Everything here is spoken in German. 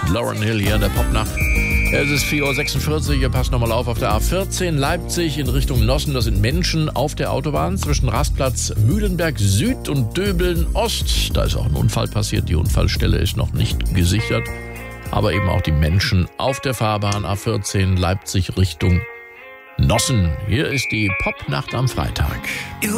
Lauryn Hill hier, der Popnacht. Es ist 4.46 Uhr, ihr passt nochmal auf der A14 Leipzig in Richtung Nossen. Das sind Menschen auf der Autobahn zwischen Rastplatz Mühlenberg Süd und Döbeln Ost. Da ist auch ein Unfall passiert, die Unfallstelle ist noch nicht gesichert. Aber eben auch die Menschen auf der Fahrbahn A14 Leipzig Richtung Nossen. Hier ist die Popnacht am Freitag.